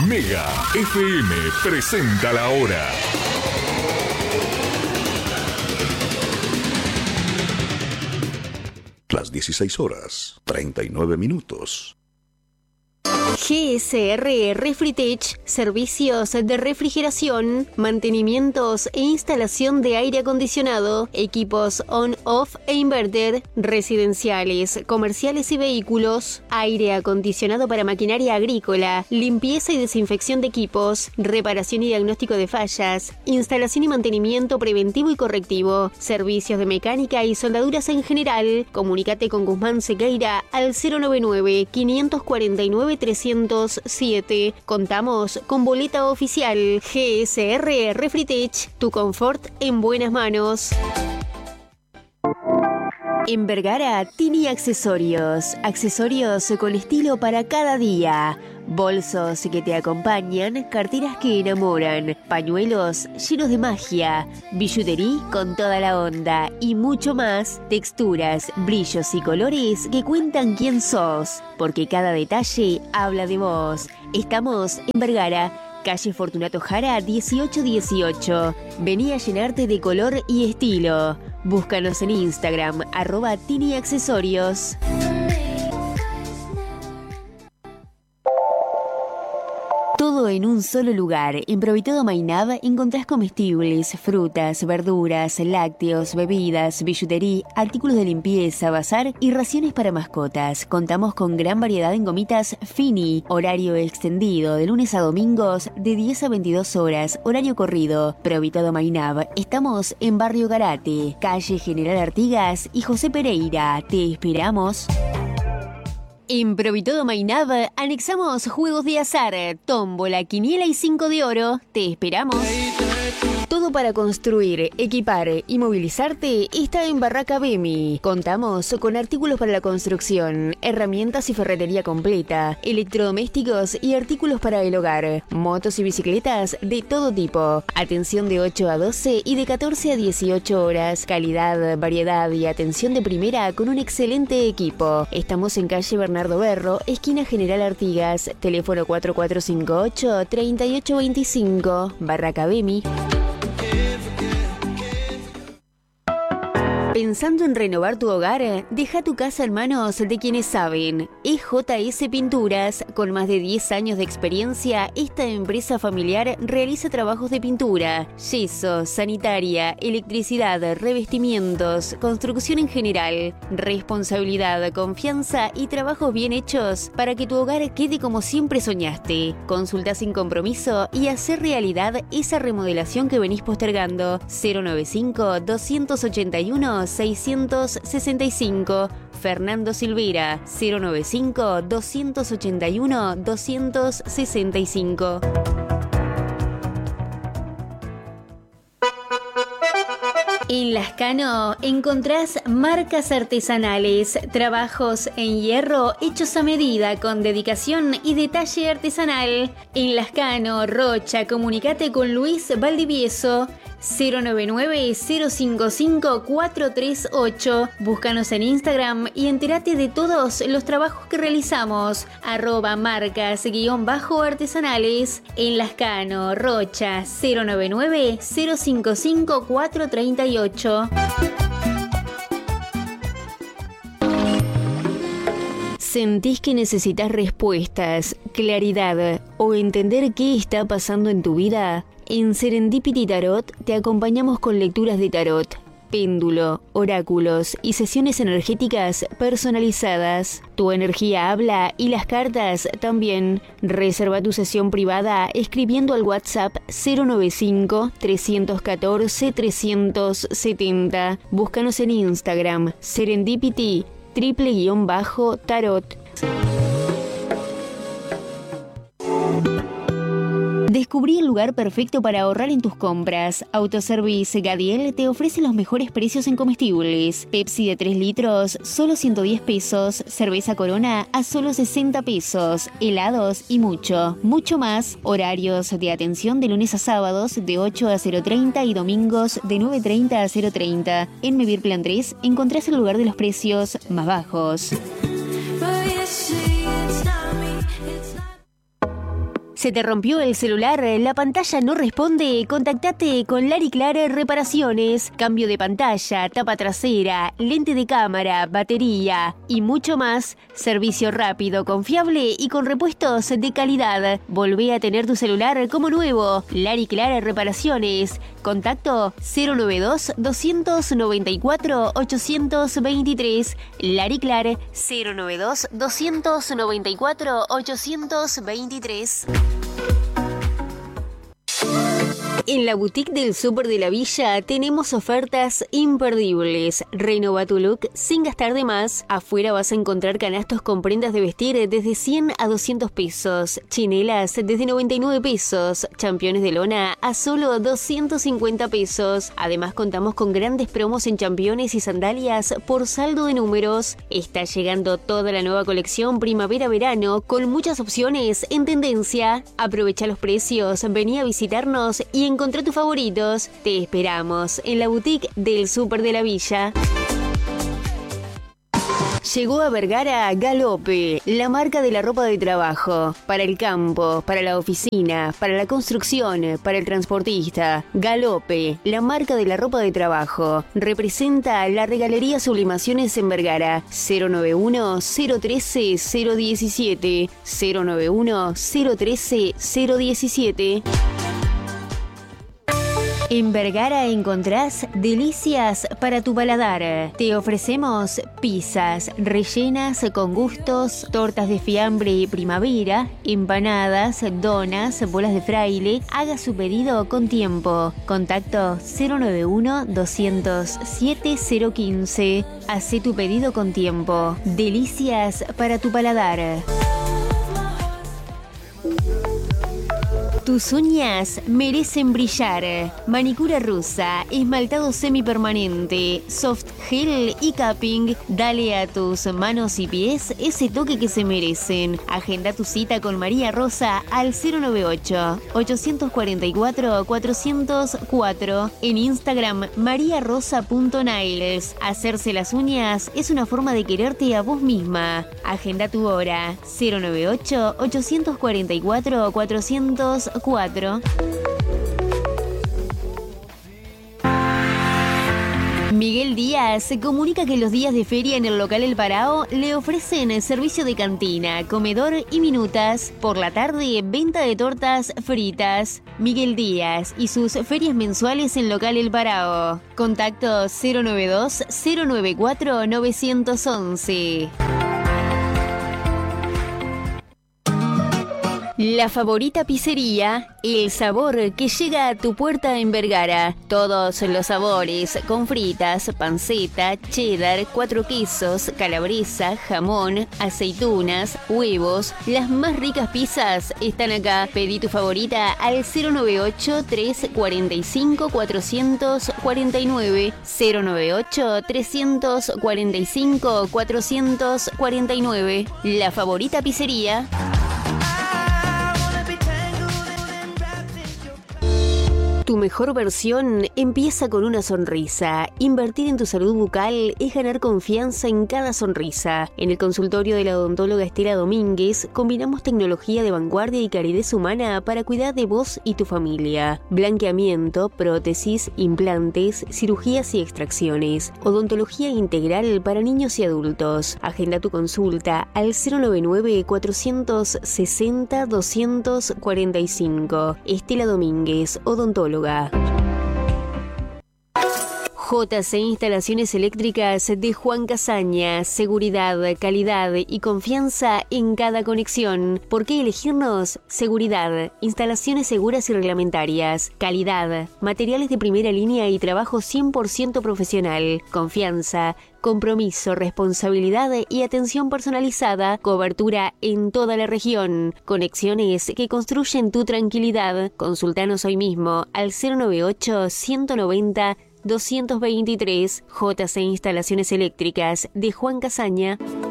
Mega FM presenta la hora. Las 16:39. GSR Refritech, servicios de refrigeración, mantenimientos e instalación de aire acondicionado, equipos on-off e inverter, residenciales, comerciales y vehículos, aire acondicionado para maquinaria agrícola, limpieza y desinfección de equipos, reparación y diagnóstico de fallas, instalación y mantenimiento preventivo y correctivo, servicios de mecánica y soldaduras en general. Comunícate con Guzmán Sequeira al 099-549-307. Contamos con boleta oficial. GSR Refritech, tu confort en buenas manos. En Vergara, Tini Accesorios. Accesorios con estilo para cada día. Bolsos que te acompañan, carteras que enamoran, pañuelos llenos de magia, billutería con toda la onda y mucho más. Texturas, brillos y colores que cuentan quién sos, porque cada detalle habla de vos. Estamos en Vergara, calle Fortunato Jara 1818. Vení a llenarte de color y estilo. Búscanos en Instagram, @tiniaccesorios. Todo en un solo lugar. En Provitodo Mainab encontrás comestibles, frutas, verduras, lácteos, bebidas, billutería, artículos de limpieza, bazar y raciones para mascotas. Contamos con gran variedad en gomitas Fini. Horario extendido de lunes a domingos de 10 a 22 horas. Horario corrido. Provitodo Mainab. Estamos en Barrio Garate, calle General Artigas y José Pereira. Te esperamos. En Provitodo Mainab anexamos juegos de azar, tómbola, quiniela y 5 de oro. Te esperamos. Todo para construir, equipar y movilizarte está en Barraca Bemi. Contamos con artículos para la construcción, herramientas y ferretería completa, electrodomésticos y artículos para el hogar, motos y bicicletas de todo tipo. Atención de 8 a 12 y de 14 a 18 horas. Calidad, variedad y atención de primera con un excelente equipo. Estamos en calle Bernardo Berro, esquina General Artigas, teléfono 4458-3825, Barraca Bemi. ¿Pensando en renovar tu hogar? Deja tu casa en manos de quienes saben. EJS Pinturas, con más de 10 años de experiencia, esta empresa familiar realiza trabajos de pintura, yeso, sanitaria, electricidad, revestimientos, construcción en general, responsabilidad, confianza y trabajos bien hechos para que tu hogar quede como siempre soñaste. Consulta sin compromiso y hacer realidad esa remodelación que venís postergando. 095-281-665. Fernando Silvera, 095-281-265. En Lascano encontrás marcas artesanales, trabajos en hierro hechos a medida con dedicación y detalle artesanal. En Lascano, Rocha, comunicate con Luis Valdivieso, 099-055-438. Búscanos en Instagram y entérate de todos los trabajos que realizamos. @marcas_artesanales. En Lascano, Rocha, 099-055-438. ¿Sentís que necesitas respuestas, claridad o entender qué está pasando en tu vida? En Serendipity Tarot te acompañamos con lecturas de tarot, péndulo, oráculos y sesiones energéticas personalizadas. Tu energía habla y las cartas también. Reserva tu sesión privada escribiendo al WhatsApp 095-314-370. Búscanos en Instagram, Serendipity _tarot. Descubrí el lugar perfecto para ahorrar en tus compras. Autoservice Gadiel te ofrece los mejores precios en comestibles. Pepsi de 3 litros, solo 110 pesos. Cerveza Corona a solo 60 pesos. Helados y mucho, mucho más. Horarios de atención de lunes a sábados de 8 a 0:30 y domingos de 9:30 a 0:30. En Mevir Plan 3 encontrás el lugar de los precios más bajos. ¿Se te rompió el celular? ¿La pantalla no responde? Contactate con Lariclar Reparaciones. Cambio de pantalla, tapa trasera, lente de cámara, batería y mucho más. Servicio rápido, confiable y con repuestos de calidad. Volvé a tener tu celular como nuevo. Lariclar Reparaciones. Contacto 092-294-823. Lariclar 092-294-823. En la boutique del Súper de la Villa tenemos ofertas imperdibles. Renova tu look sin gastar de más. Afuera vas a encontrar canastos con prendas de vestir desde 100 a 200 pesos. Chinelas desde 99 pesos. Championes de lona a solo 250 pesos. Además contamos con grandes promos en championes y sandalias por saldo de números. Está llegando toda la nueva colección primavera-verano con muchas opciones en tendencia. Aprovecha los precios, vení a visitarnos y encontrá tus favoritos. Te esperamos en la boutique del Súper de la Villa. Llegó a Vergara Galope, la marca de la ropa de trabajo. Para el campo, para la oficina, para la construcción, para el transportista. Galope, la marca de la ropa de trabajo. Representa la Regalería Sublimaciones en Vergara. 091-013-017. 091-013-017. En Vergara encontrás delicias para tu paladar. Te ofrecemos pizzas rellenas con gustos, tortas de fiambre y primavera, empanadas, donas, bolas de fraile. Haga su pedido con tiempo. Contacto 091-200-7015. Hacé tu pedido con tiempo. Delicias para tu paladar. Tus uñas merecen brillar. Manicura rusa, esmaltado semipermanente, soft gel y capping. Dale a tus manos y pies ese toque que se merecen. Agenda tu cita con María Rosa al 098-844-404. En Instagram, mariarosa.nails. Hacerse las uñas es una forma de quererte a vos misma. Agenda tu hora. 098-844-404. Miguel Díaz se comunica que los días de feria en el local El Parao le ofrecen servicio de cantina, comedor y minutas. Por la tarde, venta de tortas fritas. Miguel Díaz y sus ferias mensuales en local El Parao. Contacto 092-094-911. La Favorita Pizzería, el sabor que llega a tu puerta en Vergara. Todos los sabores, con fritas, panceta, cheddar, 4 quesos, calabresa, jamón, aceitunas, huevos. Las más ricas pizzas están acá. Pedí tu favorita al 098-345-449. 098-345-449. La Favorita Pizzería. Tu mejor versión empieza con una sonrisa. Invertir en tu salud bucal es ganar confianza en cada sonrisa. En el consultorio de la odontóloga Estela Domínguez combinamos tecnología de vanguardia y calidez humana para cuidar de vos y tu familia. Blanqueamiento, prótesis, implantes, cirugías y extracciones. Odontología integral para niños y adultos. Agenda tu consulta al 099-460-245. Estela Domínguez, odontóloga. JC Instalaciones Eléctricas de Juan Casaña. Seguridad, calidad y confianza en cada conexión. ¿Por qué elegirnos? Seguridad, instalaciones seguras y reglamentarias. Calidad, materiales de primera línea y trabajo 100% profesional. Confianza, compromiso, responsabilidad y atención personalizada. Cobertura en toda la región. Conexiones que construyen tu tranquilidad. Consultanos hoy mismo al 098-190-223. JC Instalaciones Eléctricas de Juan Casaña.